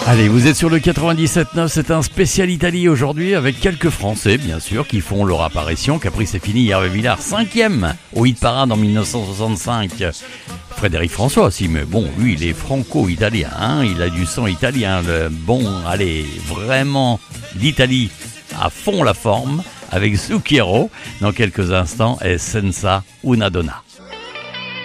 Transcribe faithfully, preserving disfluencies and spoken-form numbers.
Allez, vous êtes sur le quatre-vingt-dix-sept neuf, c'est un spécial Italie aujourd'hui avec quelques Français, bien sûr, qui font leur apparition. Caprice c'est fini, Hervé Villard, cinquième au hit parade en dix-neuf cent soixante-cinq. Frédéric François aussi, mais bon, lui, il est franco-italien, hein, il a du sang italien. Le bon, allez, vraiment, l'Italie à fond la forme avec Zucchero. Dans quelques instants, et Senza una donna.